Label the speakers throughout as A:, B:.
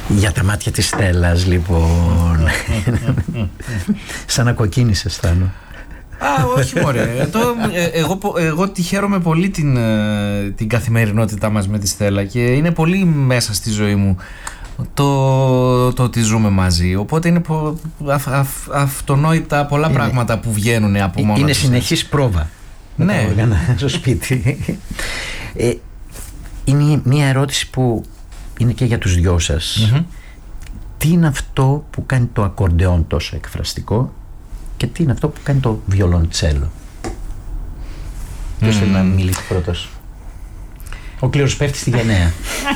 A: Για τα μάτια της Στέλλας, λοιπόν. Σαν να κοκκίνησες, Θάνο.
B: Όχι μωρέ. Εγώ τη χαίρομαι πολύ την καθημερινότητά μας με τη Στέλλα και είναι πολύ μέσα στη ζωή μου το ότι ζούμε μαζί. Οπότε είναι αυτονόητα πολλά πράγματα που βγαίνουν από μόνο τους.
A: Είναι συνεχής πρόβα.
B: Ναι.
A: Στο σπίτι. Είναι μια ερώτηση που είναι και για τους δυο σας. Τι είναι αυτό που κάνει το ακορντεόν τόσο εκφραστικό και τι είναι αυτό που κάνει το βιολοντσέλο? Ποιος θέλει να μιλήσει πρώτος? Ο Κλήρος πέφτει στη γενναία.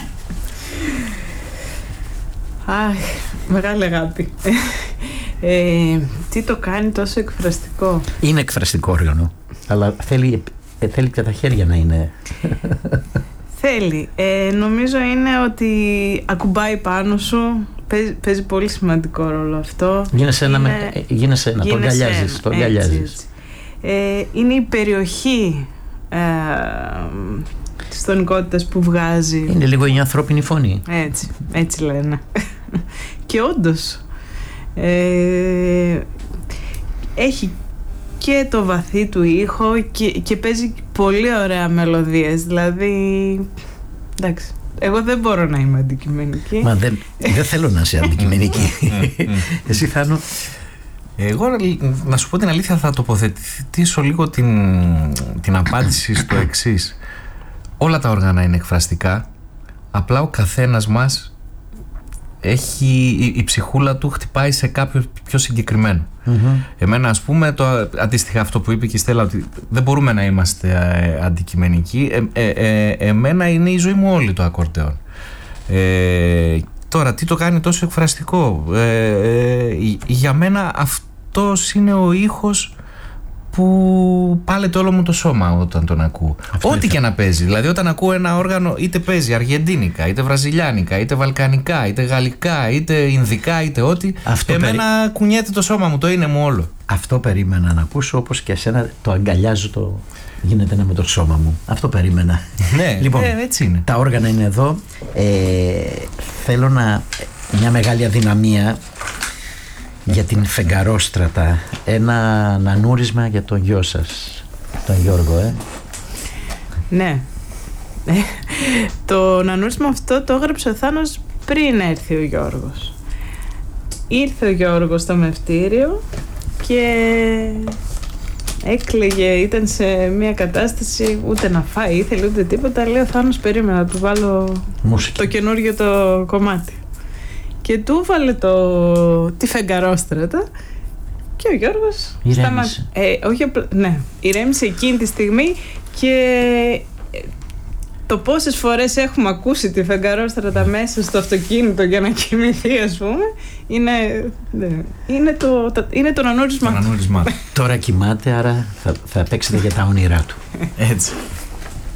C: Αχ, μεγάλη αγάπη. Τι το κάνει τόσο εκφραστικό?
A: Είναι εκφραστικό όργανο, αλλά θέλει και τα χέρια να είναι.
C: Θέλει. Νομίζω είναι ότι ακουμπάει πάνω σου. Παίζει πολύ σημαντικό ρόλο αυτό.
A: Γίνεσαι ένα, το αγκαλιάζεις.
C: Είναι η περιοχή της τονικότητας που βγάζει.
A: Είναι λίγο η ανθρώπινη φωνή.
C: Έτσι λένε. Και όντως έχει και το βαθύ του ήχο και παίζει πολύ ωραία μελωδίες. Δηλαδή, εντάξει, εγώ δεν μπορώ να είμαι αντικειμενική.
A: Μα δεν θέλω να είσαι αντικειμενική. Εσύ, Θάνο?
B: Εγώ, να σου πω την αλήθεια, θα τοποθετήσω λίγο την απάντηση στο εξής. Όλα τα όργανα είναι εκφραστικά, απλά ο καθένας μας η ψυχούλα του χτυπάει σε κάποιο πιο συγκεκριμένο. Εμένα, ας πούμε, αντίστοιχα αυτό που είπε και η Στέλλα, ότι δεν μπορούμε να είμαστε αντικειμενικοί. Εμένα είναι η ζωή μου όλη το ακορντεόν. Τώρα, τι το κάνει τόσο εκφραστικό? Για μένα αυτός είναι ο ήχος που πάλεται όλο μου το σώμα όταν τον ακούω. Ό,τι και να παίζει. Δηλαδή, όταν ακούω ένα όργανο, είτε παίζει αργεντίνικα, είτε βραζιλιάνικα, είτε βαλκανικά, είτε γαλλικά, είτε ινδικά, είτε ό,τι. Εμένα κουνιέται το σώμα μου, το είναι μου όλο.
A: Αυτό περίμενα να ακούσω, όπως και εσένα το αγκαλιάζω, γίνεται ένα με το σώμα μου. Αυτό περίμενα.
B: Ναι,
A: λοιπόν,
B: έτσι είναι.
A: Τα όργανα είναι εδώ. Θέλω μια μεγάλη αδυναμία για την Φεγγαρόστρατα. Ένα νανούρισμα για τον γιο σας, τον Γιώργο.
C: Ναι. Το νανούρισμα αυτό το έγραψε ο Θάνος πριν έρθει ο Γιώργος. Ήρθε ο Γιώργος στο μευτήριο και έκλαιγε, ήταν σε μια κατάσταση, ούτε να φάει ήθελε ούτε τίποτα. Λέει ο Θάνος, περίμενα να του βάλω το καινούργιο το κομμάτι. Και του έβαλε τη Φεγγαρόστρατα και ο Γιώργος
A: ηρέμησε.
C: Ηρέμησε εκείνη τη στιγμή. Και το πόσες φορές έχουμε ακούσει τη Φεγγαρόστρατα μέσα στο αυτοκίνητο για να κοιμηθεί, ας πούμε, είναι το νανούρισμα.
A: Τώρα κοιμάται, άρα θα παίξετε για τα όνειρά του.
B: Έτσι.